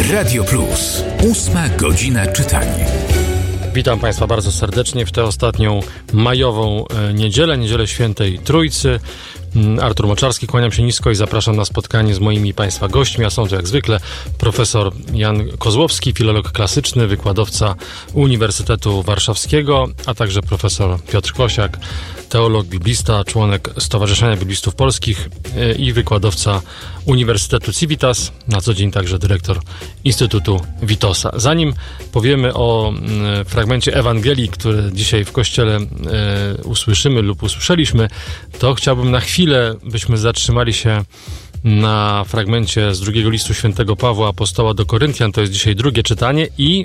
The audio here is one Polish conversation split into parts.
Radio Plus. 8 godzina czytania. Witam Państwa bardzo serdecznie w tę ostatnią majową niedzielę Świętej Trójcy. Artur Moczarski, kłaniam się nisko i zapraszam na spotkanie z moimi Państwa gośćmi, a są to jak zwykle profesor Jan Kozłowski, filolog klasyczny, wykładowca Uniwersytetu Warszawskiego, a także profesor Piotr Kosiak, teolog, biblista, członek Stowarzyszenia Biblistów Polskich i wykładowca Uniwersytetu Civitas, na co dzień także dyrektor Instytutu Witosa. Zanim powiemy o fragmencie Ewangelii, który dzisiaj w Kościele usłyszymy lub usłyszeliśmy, to chciałbym na chwilę, byśmy zatrzymali się na fragmencie z drugiego listu świętego Pawła Apostoła do Koryntian. To jest dzisiaj drugie czytanie i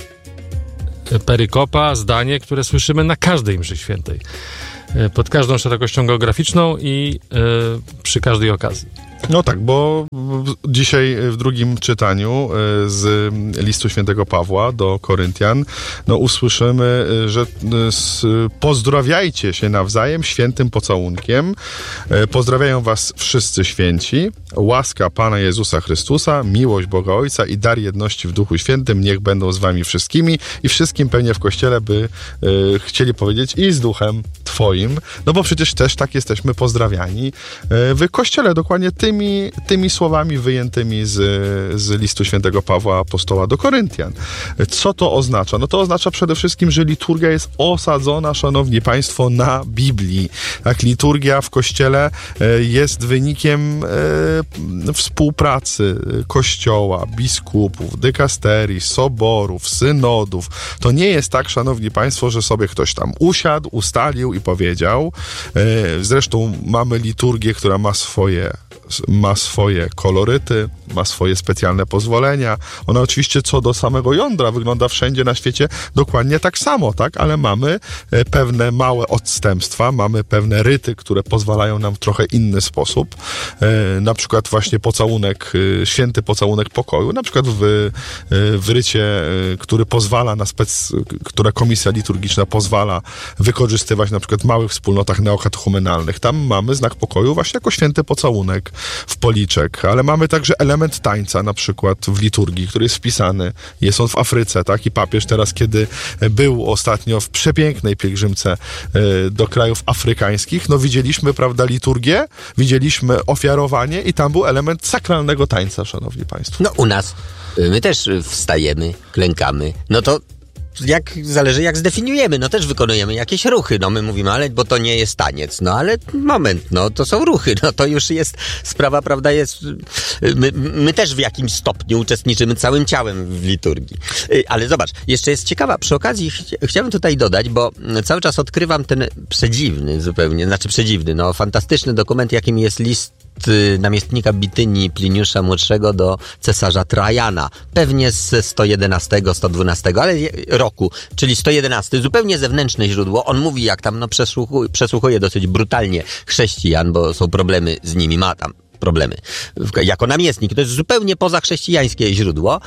perykopa, zdanie, które słyszymy na każdej mszy świętej, pod każdą szerokością geograficzną i przy każdej okazji. No tak, bo dzisiaj w drugim czytaniu z listu świętego Pawła do Koryntian usłyszymy, że pozdrawiajcie się nawzajem świętym pocałunkiem. Pozdrawiają was wszyscy święci. Łaska Pana Jezusa Chrystusa, miłość Boga Ojca i dar jedności w Duchu Świętym niech będą z wami wszystkimi i wszystkim pewnie w Kościele by chcieli powiedzieć i z Duchem Twoim. No bo przecież też tak jesteśmy pozdrawiani w Kościele, dokładnie tymi słowami wyjętymi z listu świętego Pawła Apostoła do Koryntian. Co to oznacza? No to oznacza przede wszystkim, że liturgia jest osadzona, szanowni państwo, na Biblii. Tak, liturgia w Kościele jest wynikiem współpracy Kościoła, biskupów, dykasterii, soborów, synodów. To nie jest tak, szanowni państwo, że sobie ktoś tam usiadł, ustalił i powiedział. Zresztą mamy liturgię, która ma swoje koloryty, ma swoje specjalne pozwolenia. Ona oczywiście co do samego jądra wygląda wszędzie na świecie dokładnie tak samo, tak? Ale mamy pewne małe odstępstwa, mamy pewne ryty, które pozwalają nam w trochę inny sposób. Na przykład właśnie pocałunek, święty pocałunek pokoju, na przykład w rycie, który pozwala która komisja liturgiczna pozwala wykorzystywać na przykład w małych wspólnotach neokatechumenalnych. Tam mamy znak pokoju właśnie jako święty pocałunek w policzek, ale mamy także element tańca na przykład w liturgii, który jest wpisany, jest on w Afryce, tak? I papież teraz, kiedy był ostatnio w przepięknej pielgrzymce do krajów afrykańskich, widzieliśmy, prawda, liturgię, widzieliśmy ofiarowanie i tam był element sakralnego tańca, szanowni państwo. No u nas, my też wstajemy, klękamy, to zależy jak zdefiniujemy, też wykonujemy jakieś ruchy, my mówimy, ale bo to nie jest taniec, ale moment, to są ruchy, to już jest sprawa, prawda, jest, my też w jakimś stopniu uczestniczymy całym ciałem w liturgii, ale zobacz, jeszcze jest ciekawa, przy okazji chciałbym tutaj dodać, bo cały czas odkrywam ten przedziwny, fantastyczny dokument, jakim jest list namiestnika Bitynii Pliniusza Młodszego do cesarza Trajana. Pewnie ze 111, 112, ale roku, czyli 111, zupełnie zewnętrzne źródło. On mówi, jak tam przesłuchuje dosyć brutalnie chrześcijan, bo są problemy z nimi, ma tam problemy. Jako namiestnik, to jest zupełnie pozachrześcijańskie źródło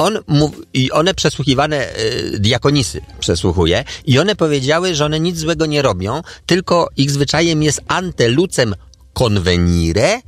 i one przesłuchiwane, diakonisy przesłuchuje i one powiedziały, że one nic złego nie robią, tylko ich zwyczajem jest ante lucem convenire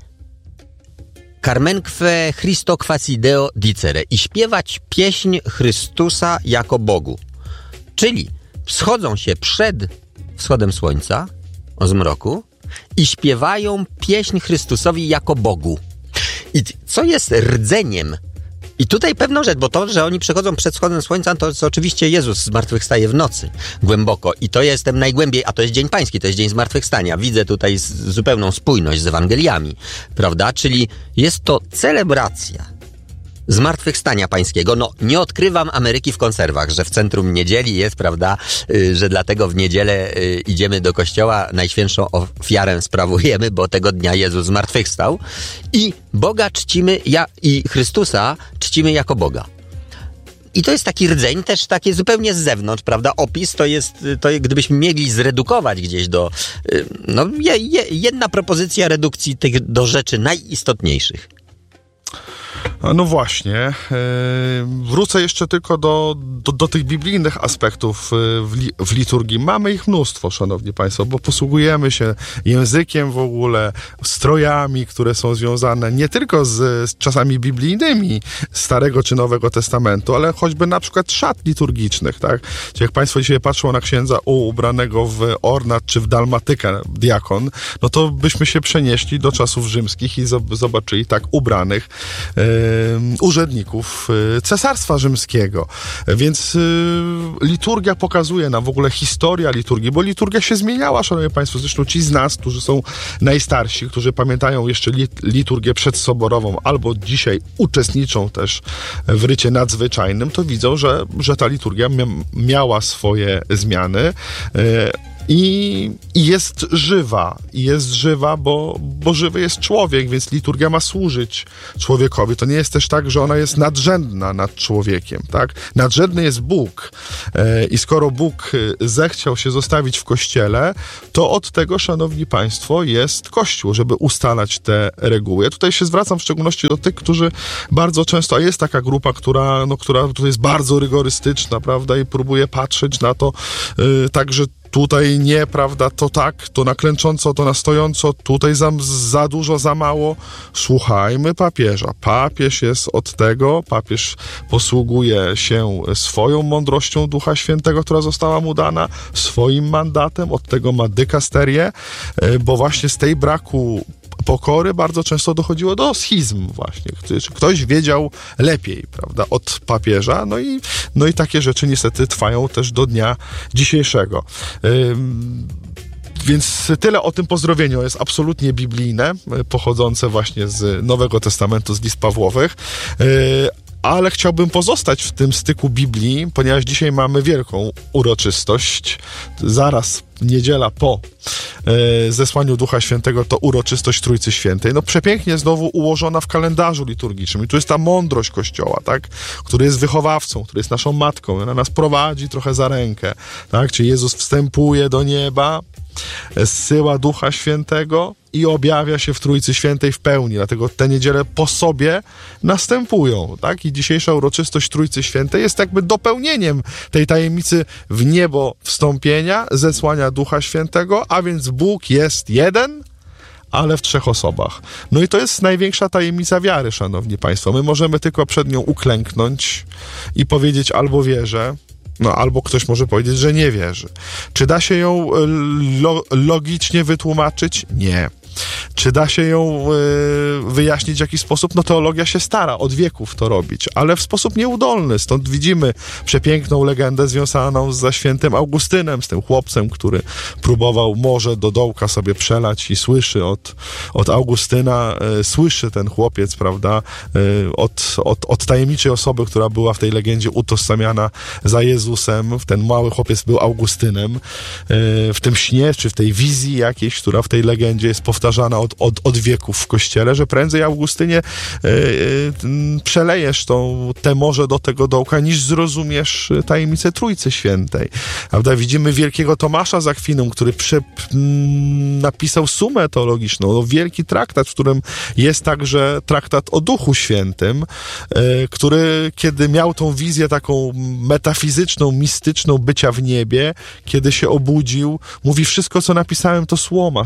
carmenque Christo quasideo dicere i śpiewać pieśń Chrystusa jako Bogu. Czyli schodzą się przed wschodem słońca o zmroku i śpiewają pieśń Chrystusowi jako Bogu. I co jest rdzeniem? I tutaj pewną rzecz, bo to, że oni przychodzą przed wschodem słońca, to jest oczywiście Jezus zmartwychwstaje w nocy, głęboko. I to jestem najgłębiej, a to jest Dzień Pański, to jest Dzień Zmartwychwstania. Widzę tutaj zupełną spójność z Ewangeliami, prawda? Czyli jest to celebracja Zmartwychwstania Pańskiego. Nie odkrywam Ameryki w konserwach, że w centrum niedzieli jest, prawda, że dlatego w niedzielę idziemy do kościoła, najświętszą ofiarę sprawujemy, bo tego dnia Jezus zmartwychwstał i Boga czcimy, i Chrystusa czcimy jako Boga. I to jest taki rdzeń, też takie zupełnie z zewnątrz, prawda, opis, to gdybyśmy mieli zredukować gdzieś do, jedna propozycja redukcji tych do rzeczy najistotniejszych. No właśnie. Wrócę jeszcze tylko do tych biblijnych aspektów w liturgii. Mamy ich mnóstwo, szanowni państwo, bo posługujemy się językiem w ogóle, strojami, które są związane nie tylko z czasami biblijnymi Starego czy Nowego Testamentu, ale choćby na przykład szat liturgicznych, tak? Czyli jak państwo dzisiaj patrzą na księdza ubranego w ornat czy w dalmatykę diakon, no to byśmy się przenieśli do czasów rzymskich i zobaczyli tak ubranych urzędników Cesarstwa Rzymskiego. Więc liturgia pokazuje nam w ogóle historia liturgii, bo liturgia się zmieniała, szanowni państwo. Zresztą ci z nas, którzy są najstarsi, którzy pamiętają jeszcze liturgię przedsoborową albo dzisiaj uczestniczą też w rycie nadzwyczajnym, to widzą, że ta liturgia miała swoje zmiany. I jest żywa, bo żywy jest człowiek, więc liturgia ma służyć człowiekowi. To nie jest też tak, że ona jest nadrzędna nad człowiekiem, tak? Nadrzędny jest Bóg i skoro Bóg zechciał się zostawić w Kościele, to od tego, szanowni państwo, jest Kościół, żeby ustalać te reguły. Ja tutaj się zwracam w szczególności do tych, którzy bardzo często, a jest taka grupa, która tutaj jest bardzo rygorystyczna, prawda, i próbuje patrzeć na to tak, że tutaj nie, prawda, to tak, to na klęcząco, to na stojąco, tutaj za dużo, za mało. Słuchajmy papieża. Papież jest od tego, papież posługuje się swoją mądrością Ducha Świętego, która została mu dana, swoim mandatem, od tego ma dykasterię, bo właśnie z tej braku pokory bardzo często dochodziło do schizm właśnie. Ktoś wiedział lepiej, prawda, od papieża, no i takie rzeczy niestety trwają też do dnia dzisiejszego. Więc tyle o tym pozdrowieniu. Jest absolutnie biblijne, pochodzące właśnie z Nowego Testamentu, z list Pawłowych. Ale chciałbym pozostać w tym styku Biblii, ponieważ dzisiaj mamy wielką uroczystość. Zaraz niedziela po zesłaniu Ducha Świętego to uroczystość Trójcy Świętej. No przepięknie znowu ułożona w kalendarzu liturgicznym. I tu jest ta mądrość Kościoła, tak? Który jest wychowawcą, który jest naszą matką. Ona nas prowadzi trochę za rękę, tak? Czyli Jezus wstępuje do nieba, zsyła Ducha Świętego i objawia się w Trójcy Świętej w pełni. Dlatego te niedziele po sobie następują, tak? I dzisiejsza uroczystość Trójcy Świętej jest jakby dopełnieniem tej tajemnicy w niebo wstąpienia, zesłania Ducha Świętego, a więc Bóg jest jeden, ale w trzech osobach. No i to jest największa tajemnica wiary, szanowni państwo. My możemy tylko przed nią uklęknąć i powiedzieć albo wierzę, no albo ktoś może powiedzieć, że nie wierzy. Czy da się ją logicznie wytłumaczyć? Nie. Czy da się ją wyjaśnić w jakiś sposób? No teologia się stara od wieków to robić, ale w sposób nieudolny. Stąd widzimy przepiękną legendę związaną ze świętym Augustynem, z tym chłopcem, który próbował morze do dołka sobie przelać i słyszy od Augustyna, słyszy ten chłopiec, prawda, od tajemniczej osoby, która była w tej legendzie utożsamiana za Jezusem. Ten mały chłopiec był Augustynem. W tym śnie, czy w tej wizji jakiejś, która w tej legendzie jest powtarzana od wieków w Kościele, że prędzej, Augustynie, przelejesz te morze do tego dołka, niż zrozumiesz tajemnicę Trójcy Świętej. Prawda? Widzimy wielkiego Tomasza z Akwinu, który napisał sumę teologiczną, no, wielki traktat, w którym jest także traktat o Duchu Świętym, który, kiedy miał tą wizję taką metafizyczną, mistyczną bycia w niebie, kiedy się obudził, mówi: wszystko, co napisałem, to słoma.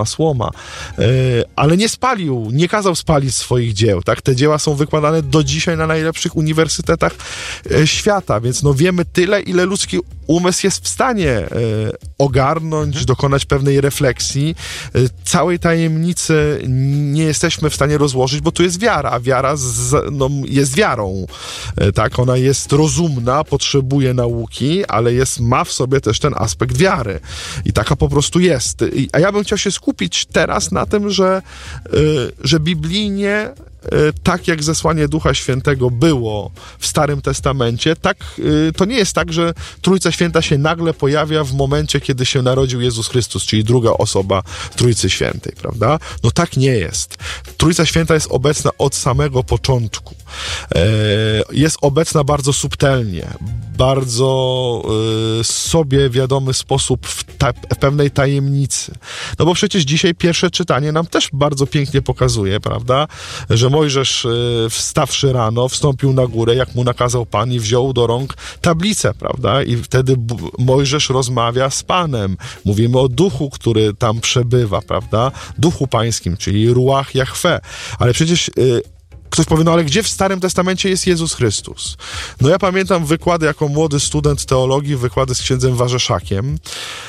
Ale nie spalił, nie kazał spalić swoich dzieł, tak? Te dzieła są wykładane do dzisiaj na najlepszych uniwersytetach świata, więc no wiemy tyle, ile ludzki umysł jest w stanie ogarnąć, dokonać pewnej refleksji. Całej tajemnicy nie jesteśmy w stanie rozłożyć, bo tu jest wiara, a wiara jest wiarą, tak? Ona jest rozumna, potrzebuje nauki, ale ma w sobie też ten aspekt wiary. I taka po prostu jest. A ja bym chciał się skupić teraz na tym, że biblijnie, tak jak zesłanie Ducha Świętego było w Starym Testamencie, tak to nie jest tak, że Trójca Święta się nagle pojawia w momencie, kiedy się narodził Jezus Chrystus, czyli druga osoba Trójcy Świętej, prawda? No tak nie jest. Trójca Święta jest obecna od samego początku. jest obecna bardzo subtelnie, bardzo sobie wiadomy sposób w pewnej tajemnicy. No bo przecież dzisiaj pierwsze czytanie nam też bardzo pięknie pokazuje, prawda, że Mojżesz wstawszy rano, wstąpił na górę, jak mu nakazał Pan i wziął do rąk tablicę, prawda, i wtedy Mojżesz rozmawia z Panem. Mówimy o duchu, który tam przebywa, prawda, duchu pańskim, czyli Ruach Jahwe. Ale przecież ktoś powie, no ale gdzie w Starym Testamencie jest Jezus Chrystus? No ja pamiętam wykłady jako młody student teologii, wykłady z księdzem Warzeszakiem.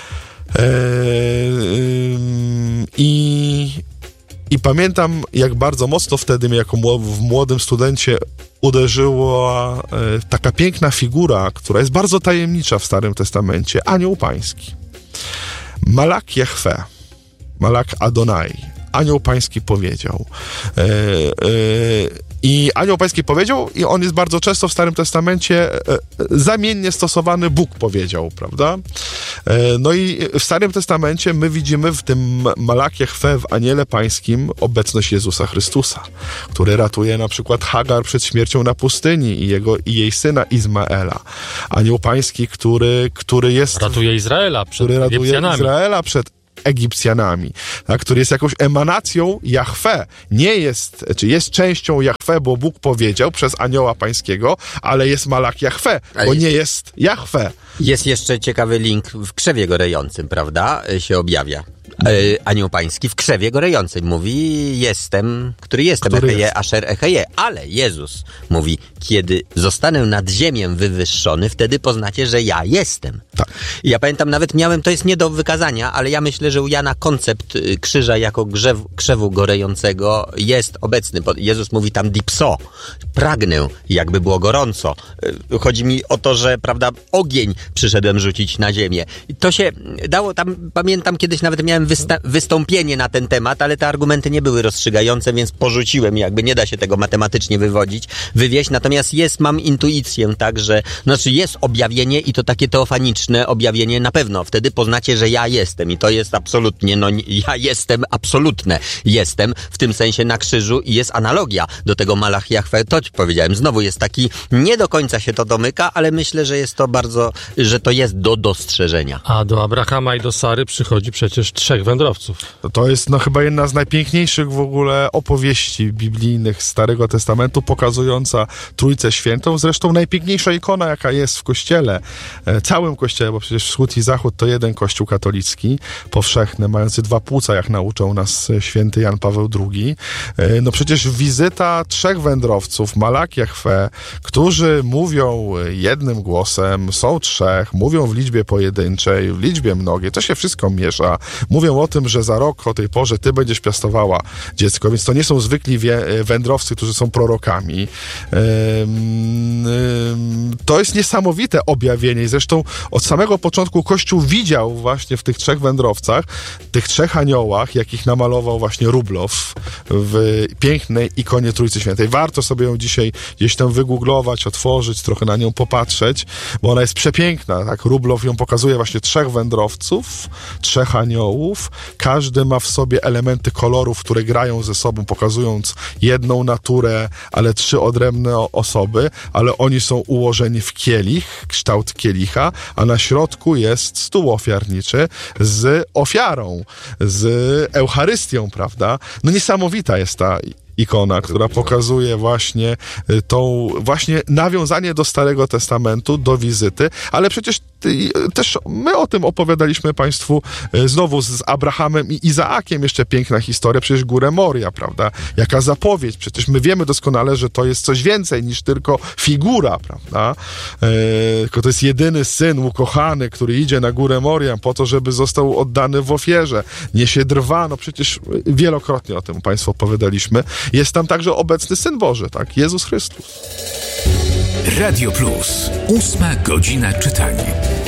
I pamiętam, jak bardzo mocno wtedy mnie jako w młodym studencie uderzyła taka piękna figura, która jest bardzo tajemnicza w Starym Testamencie, anioł pański. Malak Jahwe, Malak Adonai, anioł pański powiedział. I anioł pański powiedział, i on jest bardzo często w Starym Testamencie zamiennie stosowany, Bóg powiedział, prawda? No i w Starym Testamencie my widzimy w tym Malak Jahwe, w aniele pańskim, obecność Jezusa Chrystusa, który ratuje na przykład Hagar przed śmiercią na pustyni i jej syna Izmaela. Anioł pański, który jest... Ratuje Izraela przed Egipcjanami, tak, który jest jakąś emanacją Jahwe. Nie jest, czy jest częścią Jahwe, bo Bóg powiedział przez anioła pańskiego, ale jest Malak Jahwe, bo nie jest Jahwe. Jest jeszcze ciekawy link w krzewie gorejącym, prawda? Się objawia. Anioł pański w krzewie gorejącym mówi który jestem, Echeje, Asher Echeje, ale Jezus mówi, kiedy zostanę nad ziemię wywyższony, wtedy poznacie, że ja jestem. Tak. I ja pamiętam, nawet miałem, to jest nie do wykazania, ale ja myślę, że u Jana koncept krzyża jako krzewu gorejącego jest obecny. Jezus mówi tam dipso, pragnę, jakby było gorąco. Chodzi mi o to, że, prawda, ogień przyszedłem rzucić na ziemię. I to się dało, tam pamiętam, kiedyś nawet miałem wystąpienie na ten temat, ale te argumenty nie były rozstrzygające, więc porzuciłem, jakby nie da się tego matematycznie wywieźć, natomiast mam intuicję, tak, że, znaczy jest objawienie i to takie teofaniczne objawienie na pewno, wtedy poznacie, że ja jestem i to jest absolutnie, ja jestem, absolutne jestem, w tym sensie na krzyżu i jest analogia do tego Malach Jahwe, to ci powiedziałem, znowu jest taki, nie do końca się to domyka, ale myślę, że jest to że to jest do dostrzeżenia. A do Abrahama i do Sary przychodzi przecież 3 wędrowców. To jest chyba jedna z najpiękniejszych w ogóle opowieści biblijnych Starego Testamentu, pokazująca Trójcę Świętą. Zresztą najpiękniejsza ikona, jaka jest w Kościele, całym Kościele, bo przecież Wschód i Zachód to jeden Kościół katolicki, powszechny, mający 2 płuca, jak nauczał nas święty Jan Paweł II. No przecież wizyta 3 wędrowców, Malak Jahwe, którzy mówią jednym głosem, są 3, mówią w liczbie pojedynczej, w liczbie mnogiej, to się wszystko miesza. Mówią o tym, że za rok o tej porze ty będziesz piastowała dziecko, więc to nie są zwykli wędrowcy, którzy są prorokami. To jest niesamowite objawienie i zresztą od samego początku Kościół widział właśnie w tych 3 wędrowcach, tych 3 aniołach, jakich namalował właśnie Rublow w pięknej ikonie Trójcy Świętej. Warto sobie ją dzisiaj gdzieś tam wygooglować, otworzyć, trochę na nią popatrzeć, bo ona jest przepiękna, tak? Rublow ją pokazuje właśnie 3 wędrowców, 3 aniołów. Każdy ma w sobie elementy kolorów, które grają ze sobą, pokazując jedną naturę, ale 3 odrębne osoby, ale oni są ułożeni w kielich, kształt kielicha, a na środku jest stół ofiarniczy z ofiarą, z Eucharystią, prawda? No niesamowita jest ta ikona, która pokazuje właśnie właśnie nawiązanie do Starego Testamentu, do wizyty, ale przecież też my o tym opowiadaliśmy Państwu znowu z Abrahamem i Izaakiem, jeszcze piękna historia, przecież Górę Moria, prawda? Jaka zapowiedź, przecież my wiemy doskonale, że to jest coś więcej niż tylko figura, prawda? Tylko to jest jedyny syn ukochany, który idzie na Górę Moria po to, żeby został oddany w ofierze. Niesie drwa, no przecież wielokrotnie o tym Państwu opowiadaliśmy. Jest tam także obecny Syn Boży, tak? Jezus Chrystus. Radio Plus. 8 godzina czytania.